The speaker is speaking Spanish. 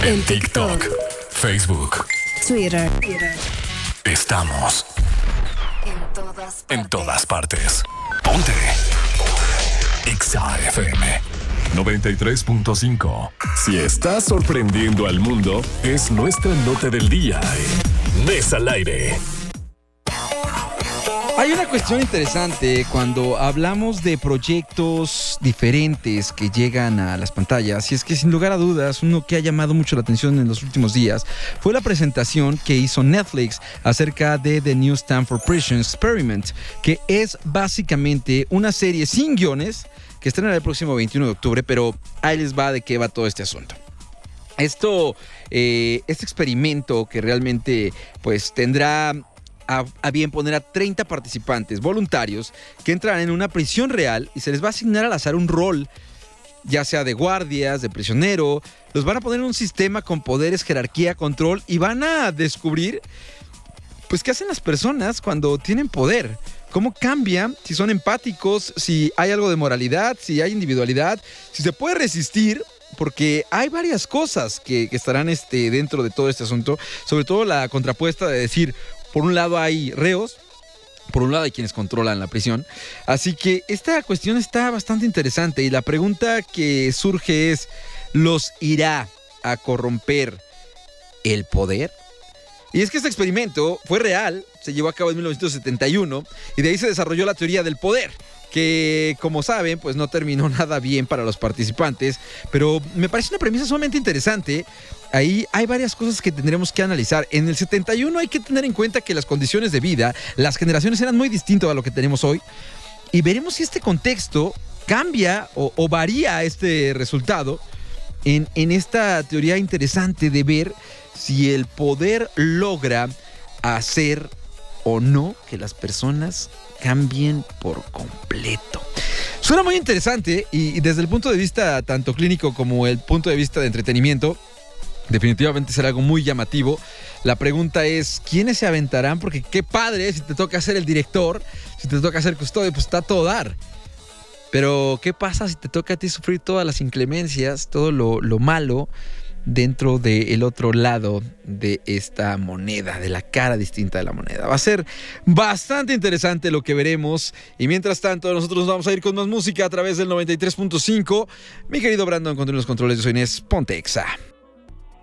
En TikTok, Facebook, Twitter. Estamos en todas partes. Ponte Exa FM 93.5. Si estás sorprendiendo al mundo, es nuestra nota del día en Mesa al Aire. Hay una cuestión interesante cuando hablamos de proyectos diferentes que llegan a las pantallas, y es que sin lugar a dudas uno que ha llamado mucho la atención en los últimos días fue la presentación que hizo Netflix acerca de The New Stanford Prison Experiment, que es básicamente una serie sin guiones que estrena el próximo 21 de octubre, pero ahí les va de qué va todo este asunto. Este experimento que realmente pues tendrá a bien poner a 30 participantes voluntarios que entrarán en una prisión real y se les va a asignar al azar un rol, ya sea de guardias, de prisionero. Los van a poner en un sistema con poderes, jerarquía, control, y van a descubrir pues qué hacen las personas cuando tienen poder, cómo cambian, si son empáticos, si hay algo de moralidad, si hay individualidad, si se puede resistir. Porque hay varias cosas que estarán dentro de todo este asunto, sobre todo la contrapuesta de decir, por un lado hay reos, por un lado hay quienes controlan la prisión. Así que esta cuestión está bastante interesante y la pregunta que surge es, ¿los irá a corromper el poder? Y es que este experimento fue real, se llevó a cabo en 1971 y de ahí se desarrolló la teoría del poder, que como saben pues no terminó nada bien para los participantes, pero me parece una premisa sumamente interesante. Ahí hay varias cosas que tendremos que analizar. En el 71 hay que tener en cuenta que las condiciones de vida, las generaciones eran muy distintas a lo que tenemos hoy, y veremos si este contexto cambia o varía este resultado en esta teoría interesante de ver si el poder logra hacer o no que las personas cambien por completo. Suena muy interesante y desde el punto de vista tanto clínico como el punto de vista de entretenimiento, definitivamente será algo muy llamativo. La pregunta es, ¿quiénes se aventarán? Porque qué padre, si te toca ser el director, si te toca ser custodio, pues está a todo dar. Pero ¿qué pasa si te toca a ti sufrir todas las inclemencias, todo lo malo dentro del otro lado de esta moneda, de la cara distinta de la moneda? Va a ser bastante interesante lo que veremos. Y mientras tanto, nosotros nos vamos a ir con más música a través del 93.5. Mi querido Brandon, contra los controles, yo soy Inés, ponte Exa.